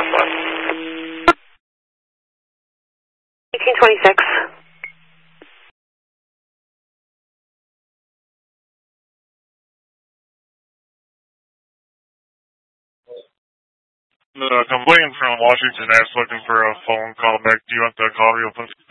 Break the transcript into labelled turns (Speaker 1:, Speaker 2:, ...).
Speaker 1: 1826.
Speaker 2: The complaint from Washington is looking for a phone call back. Do you want the call real quick?